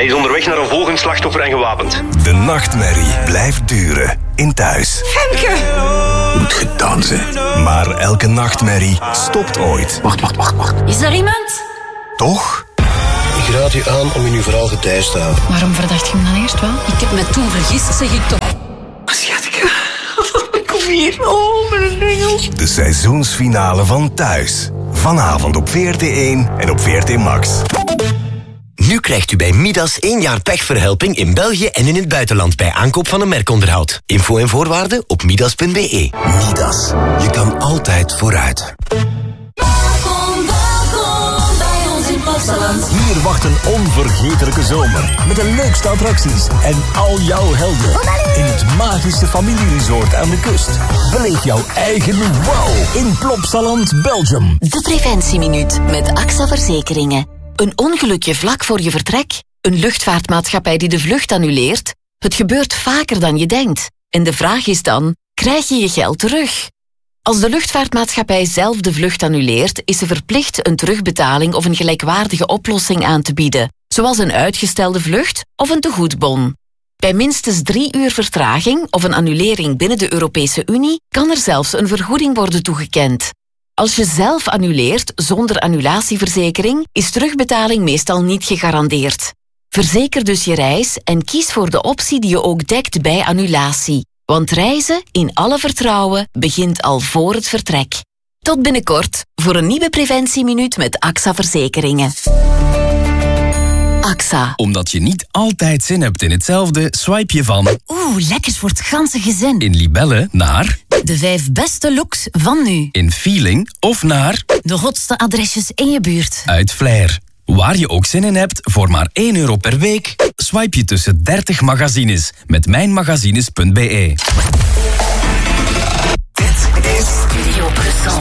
Hij is onderweg naar een volgend slachtoffer en gewapend. De nachtmerrie blijft duren in Thuis. Femke! Moet gedaan zijn. Maar elke nachtmerrie stopt ooit. Wacht. Is er iemand? Toch? Ik raad u aan om in uw verhaal getijs te houden. Waarom verdacht je me dan eerst wel? Ik heb me toen vergist, zeg ik toch. Schatje, kom hier. Oh, mijn engel. De seizoensfinale van Thuis. Vanavond op VRT1 en op VRT Max. Nu krijgt u bij Midas 1 jaar pechverhelping in België en in het buitenland bij aankoop van een merkonderhoud. Info en voorwaarden op midas.be. Midas. Je kan altijd vooruit. Hier wacht een onvergetelijke zomer. Met de leukste attracties en al jouw helden. In het magische familieresort aan de kust. Beleef jouw eigen wow in Plopsaland, Belgium. De Preventieminuut met AXA Verzekeringen. Een ongelukje vlak voor je vertrek. Een luchtvaartmaatschappij die de vlucht annuleert. Het gebeurt vaker dan je denkt. En de vraag is dan, krijg je je geld terug? Als de luchtvaartmaatschappij zelf de vlucht annuleert, is ze verplicht een terugbetaling of een gelijkwaardige oplossing aan te bieden, zoals een uitgestelde vlucht of een tegoedbon. Bij minstens 3 uur vertraging of een annulering binnen de Europese Unie kan er zelfs een vergoeding worden toegekend. Als je zelf annuleert zonder annulatieverzekering, is terugbetaling meestal niet gegarandeerd. Verzeker dus je reis en kies voor de optie die je ook dekt bij annulatie. Want reizen in alle vertrouwen begint al voor het vertrek. Tot binnenkort voor een nieuwe Preventieminuut met AXA Verzekeringen. AXA. Omdat je niet altijd zin hebt in hetzelfde, swipe je van... Lekkers voor het ganse gezin. In Libelle naar... De 5 beste looks van nu. In Feeling of naar... De hotste adresjes in je buurt. Uit Flair. Waar je ook zin in hebt, voor maar €1 per week, swipe je tussen 30 magazines met mijnmagazines.be. Dit is Studio Brussel.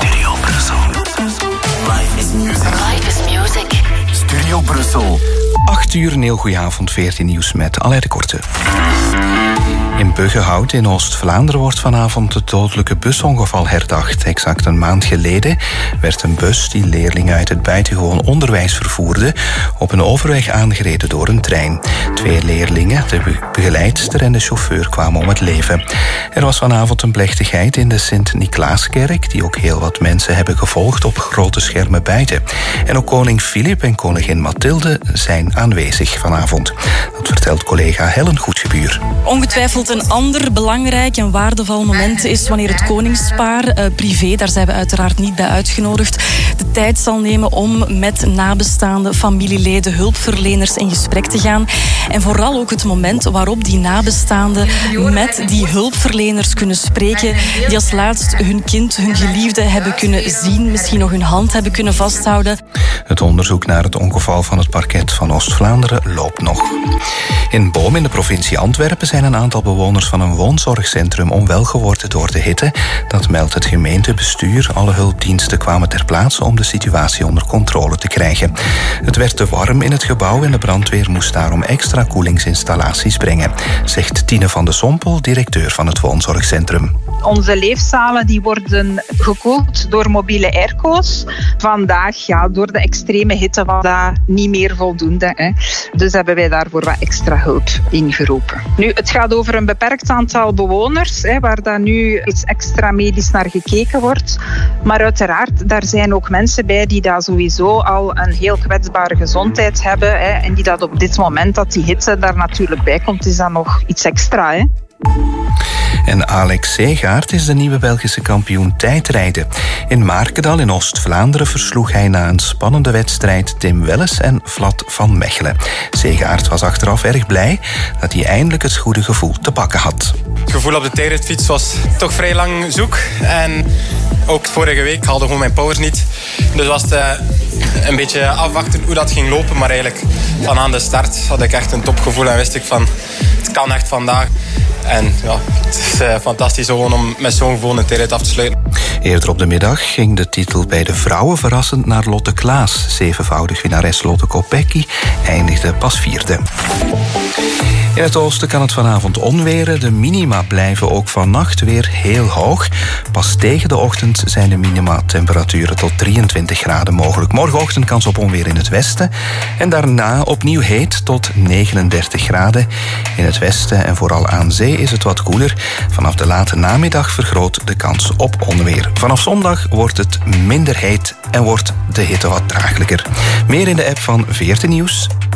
Live is music. Studio Brussel. 8 uur, een heel goedenavond, 14 nieuws met Alain de Korte. In Buggenhout in Oost-Vlaanderen wordt vanavond het dodelijke busongeval herdacht. Exact een maand geleden werd een bus die leerlingen uit het buitengewoon onderwijs vervoerde op een overweg aangereden door een trein. 2 leerlingen, de begeleidster en de chauffeur, kwamen om het leven. Er was vanavond een plechtigheid in de Sint-Niklaaskerk die ook heel wat mensen hebben gevolgd op grote schermen buiten. En ook koning Filip en koningin Mathilde zijn aanwezig vanavond. Dat vertelt collega Helen Goedgebuur. Ongetwijfeld een ander belangrijk en waardevol moment is wanneer het koningspaar, privé, daar zijn we uiteraard niet bij uitgenodigd, de tijd zal nemen om met nabestaanden, familieleden, hulpverleners in gesprek te gaan. En vooral ook het moment waarop die nabestaanden met die hulpverleners kunnen spreken, die als laatst hun kind, hun geliefde hebben kunnen zien, misschien nog hun hand hebben kunnen vasthouden. Het onderzoek naar het ongeval van het parket van Oost-Vlaanderen loopt nog. In Boom in de provincie Antwerpen zijn een aantal bewoners van een woonzorgcentrum onwel geworden door de hitte. Dat meldt het gemeentebestuur. Alle hulpdiensten kwamen ter plaatse om de situatie onder controle te krijgen. Het werd te warm in het gebouw en de brandweer moest daarom extra koelingsinstallaties brengen, zegt Tine van de Sompel, directeur van het woonzorgcentrum. Onze leefzalen die worden gekoeld door mobiele airco's. Vandaag, door de extreme hitte, was dat niet meer voldoende. Hè. Dus hebben wij daarvoor wat extra hulp ingeroepen. Nu, het gaat over een beperkt aantal bewoners, waar daar nu iets extra medisch naar gekeken wordt. Maar uiteraard, daar zijn ook mensen bij die daar sowieso al een heel kwetsbare gezondheid hebben. En die dat op dit moment, dat die hitte daar natuurlijk bij komt, is dan nog iets extra. Hè. En Alex Seegaert is de nieuwe Belgische kampioen tijdrijden. In Markendal in Oost-Vlaanderen versloeg hij na een spannende wedstrijd Tim Welles en Vlad van Mechelen. Seegaert was achteraf erg blij dat hij eindelijk het goede gevoel te pakken had. Het gevoel op de tijdritfiets was toch vrij lang zoek. En ook vorige week haalde gewoon mijn powers niet. Dus was het een beetje afwachten hoe dat ging lopen. Maar eigenlijk van aan de start had ik echt een topgevoel en wist ik van het kan echt vandaag. En ja, het is fantastisch om met zo'n gevoel een tijdrit af te sluiten. Eerder op de middag ging de titel bij de vrouwen verrassend naar Lotte Klaas. 7voudig winnares Lotte Kopecky eindigde pas 4e. In het oosten kan het vanavond onweren. De minima blijven ook vannacht weer heel hoog. Pas tegen de ochtend zijn de minima-temperaturen tot 23 graden mogelijk. Morgenochtend kans op onweer in het westen. En daarna opnieuw heet tot 39 graden. In het westen en vooral aan zee is het wat koeler. Vanaf de late namiddag vergroot de kans op onweer. Vanaf zondag wordt het minder heet en wordt de hitte wat draaglijker. Meer in de app van VRT Nieuws.